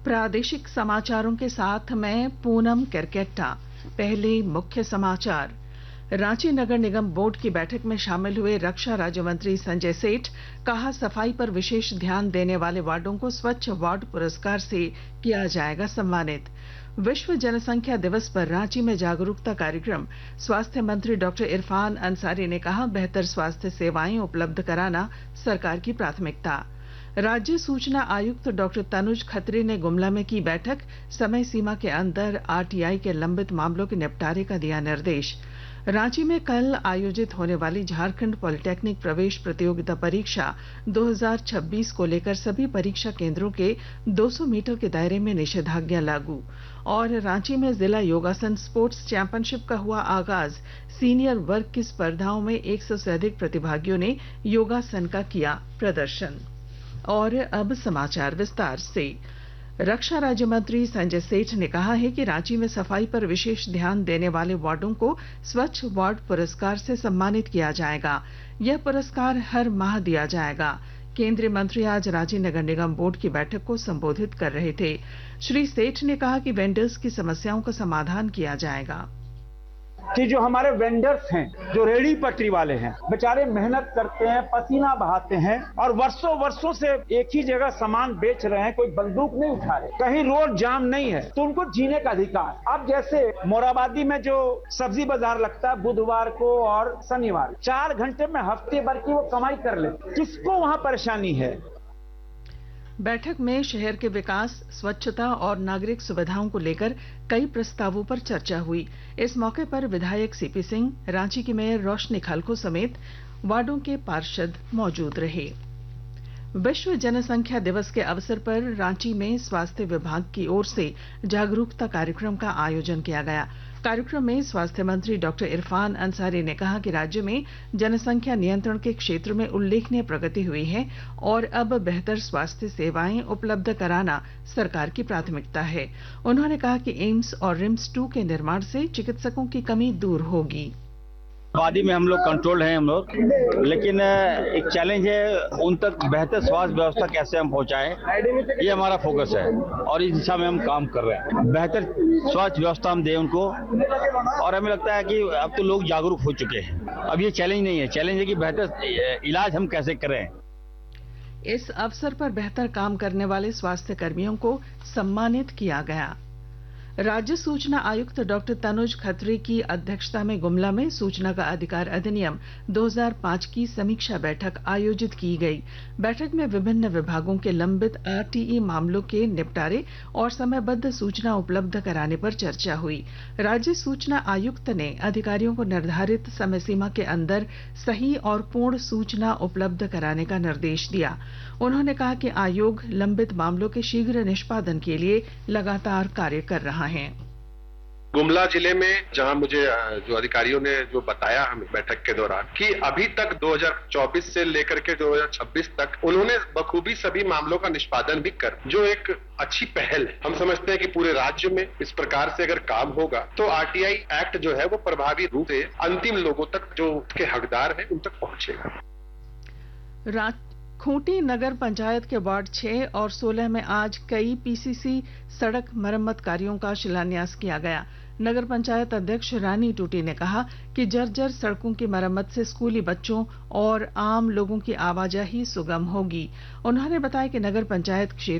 प्रादेशिक समाचारों के साथ मैं पूनम केरकेट्टा। पहले मुख्य समाचार। रांची नगर निगम बोर्ड की बैठक में शामिल हुए रक्षा राज्य मंत्री संजय सेठ। कहा, सफाई पर विशेष ध्यान देने वाले वार्डों को स्वच्छ वार्ड पुरस्कार से किया जाएगा सम्मानित। विश्व जनसंख्या दिवस पर रांची में जागरूकता कार्यक्रम। स्वास्थ्य मंत्री डॉक्टर इरफान अंसारी ने कहा, बेहतर स्वास्थ्य सेवाएं उपलब्ध कराना सरकार की प्राथमिकता। राज्य सूचना आयुक्त डॉक्टर तनुज खत्री ने गुमला में की बैठक। समय सीमा के अंदर आरटीआई के लंबित मामलों के निपटारे का दिया निर्देश। रांची में कल आयोजित होने वाली झारखंड पॉलिटेक्निक प्रवेश प्रतियोगिता परीक्षा 2026 को लेकर सभी परीक्षा केंद्रों के 200 मीटर के दायरे में निषेधाज्ञा लागू। और रांची में जिला योगासन स्पोर्ट्स चैंपियनशिप का हुआ आगाज। सीनियर वर्ग की स्पर्धाओं में 100 से अधिक प्रतिभागियों ने योगासन का किया प्रदर्शन। और अब समाचार विस्तार से। रक्षा राज्य मंत्री संजय सेठ ने कहा है कि रांची में सफाई पर विशेष ध्यान देने वाले वार्डों को स्वच्छ वार्ड पुरस्कार से सम्मानित किया जाएगा। यह पुरस्कार हर माह दिया जाएगा। केंद्रीय मंत्री आज रांची नगर निगम बोर्ड की बैठक को संबोधित कर रहे थे। श्री सेठ ने कहा कि वेंडर्स की समस्याओं का समाधान किया जाएगा। कि जो हमारे वेंडर्स हैं, जो रेड़ी पटरी वाले हैं, बेचारे मेहनत करते हैं, पसीना बहाते हैं और वर्षों से एक ही जगह सामान बेच रहे हैं, कोई बंदूक नहीं उठा रहे, कहीं रोड जाम नहीं है, तो उनको जीने का अधिकार। अब जैसे मोराबादी में जो सब्जी बाजार लगता है बुधवार को और शनिवार, 4 घंटे में हफ्ते भर की वो कमाई कर ले, किसको वहां परेशानी है? बैठक में शहर के विकास, स्वच्छता और नागरिक सुविधाओं को लेकर कई प्रस्तावों पर चर्चा हुई। इस मौके पर विधायक सीपी सिंह, रांची की मेयर रोशनी खलखो समेत वार्डों के पार्षद मौजूद रहे। विश्व जनसंख्या दिवस के अवसर पर रांची में स्वास्थ्य विभाग की ओर से जागरूकता कार्यक्रम का आयोजन किया गया। कार्यक्रम में स्वास्थ्य मंत्री डॉक्टर इरफान अंसारी ने कहा कि राज्य में जनसंख्या नियंत्रण के क्षेत्र में उल्लेखनीय प्रगति हुई है और अब बेहतर स्वास्थ्य सेवाएं उपलब्ध कराना सरकार की प्राथमिकता है। उन्होंने कहा कि एम्स और रिम्स 2 के निर्माण से चिकित्सकों की कमी दूर होगी। आबादी में हम लोग कंट्रोल हैं हम लोग, लेकिन एक चैलेंज है उन तक बेहतर स्वास्थ्य व्यवस्था कैसे हम पहुंचाएं, ये हमारा फोकस है और इस दिशा में हम काम कर रहे हैं। बेहतर स्वास्थ्य व्यवस्था हम दें उनको और हमें लगता है कि अब तो लोग जागरूक हो चुके हैं। अब ये चैलेंज नहीं है, चैलेंज है कि बेहतर इलाज हम कैसे करें। इस अवसर पर बेहतर काम करने वाले स्वास्थ्य कर्मियों को सम्मानित किया गया। राज्य सूचना आयुक्त डॉक्टर तनुज खत्री की अध्यक्षता में गुमला में सूचना का अधिकार अधिनियम 2005 की समीक्षा बैठक आयोजित की गई। बैठक में विभिन्न विभागों के लंबित आरटीई मामलों के निपटारे और समयबद्ध सूचना उपलब्ध कराने पर चर्चा हुई। राज्य सूचना आयुक्त ने अधिकारियों को निर्धारित समय सीमा के अंदर सही और पूर्ण सूचना उपलब्ध कराने का निर्देश दिया। उन्होंने कहा कि आयोग लंबित मामलों के शीघ्र निष्पादन के लिए लगातार कार्य कर रहा है। गुमला जिले में जहां मुझे जो अधिकारियों ने जो बताया हमें बैठक के दौरान कि अभी तक 2024 से लेकर के 2026 तक उन्होंने बखूबी सभी मामलों का निष्पादन भी कर, जो एक अच्छी पहल है। हम समझते हैं कि पूरे राज्य में इस प्रकार से अगर काम होगा तो आरटीआई एक्ट जो है वो प्रभावी रूप से अंतिम लोगों तक जो उसके हकदार हैं उन तक पहुंचेगा। खूंटी नगर पंचायत के वार्ड 6 और 16 में आज कई पीसीसी सड़क मरम्मत कार्यों का शिलान्यास किया गया। नगर पंचायत अध्यक्ष रानी टूटी ने कहा कि जर्जर सड़कों की मरम्मत से स्कूली बच्चों और आम लोगों की आवाजाही सुगम होगी। उन्होंने बताया कि नगर पंचायत क्षेत्र